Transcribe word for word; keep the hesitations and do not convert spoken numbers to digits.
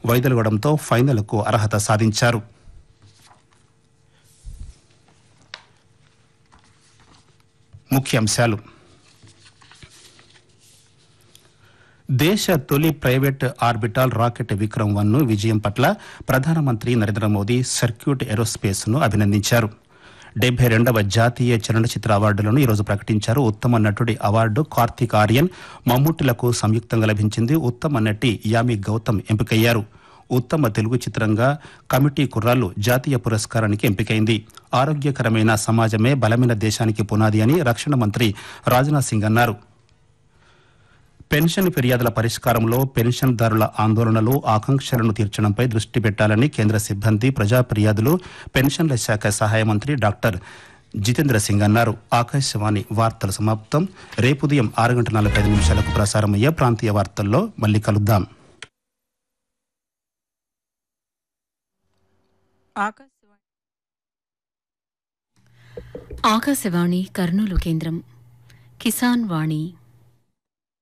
వైదొలగడంతో ఫైనల్కు అర్హత సాధించారు. ముఖ్యాంశాలు. దేశ తొలి private orbital rocket Vikram one ను విజయం పట్ల ప్రధానమంత్రి నరేంద్ర మోదీ సర్క్యూట్ ఏరోస్పేస్ ను అభినందించారు. డెబ్బై రెండవ జాతీయ చలనచిత్ర అవార్డులను ఈరోజు ప్రకటించారు. ఉత్తమ నటుడి అవార్డు కార్తీక్ ఆర్యన్, మమ్ముట్టిలకు సంయుక్తంగా లభించింది. ఉత్తమ నటి యామి గౌతమ్ ఎంపికయ్యారు. ఉత్తమ తెలుగు చిత్రంగా కమిటీ కుర్రాళ్ళు జాతీయ పురస్కారానికి ఎంపికైంది. ఆరోగ్యకరమైన సమాజమే బలమైన దేశానికి పునాది అని రక్షణ మంత్రి రాజ్నాథ్ సింగ్ అన్నారు. పెన్షన్ ఫిర్యాదుల పరిష్కారంలో పెన్షన్దారుల ఆందోళనలు, ఆకాంక్షలను తీర్చడంపై దృష్టి పెట్టాలని కేంద్ర సిబ్బంది, ప్రజా ఫిర్యాదులు, పెన్షన్ల శాఖ సహాయ మంత్రి డాక్టర్ జితేంద్ర సింగ్ అన్నారు. ఆకాశవాణి వార్తలు సమాప్తం. రేపు ఉదయం ఆరు గంటల నలభై ఐదు నిమిషాలకు ప్రసారమయ్యే ప్రాంతీయ వార్తల్లో మళ్లీ కలుద్దాం. ఆకాశవాణి కర్నూలు కేంద్రం. కిసాన్ వాణి